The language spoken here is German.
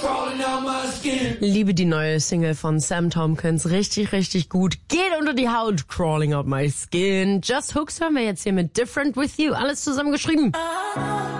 Liebe die neue Single von Sam Tompkins. Richtig, richtig gut. Geht unter die Haut. Crawling Out My Skin. Just Hooks hören wir jetzt hier mit Different With You. Alles zusammengeschrieben.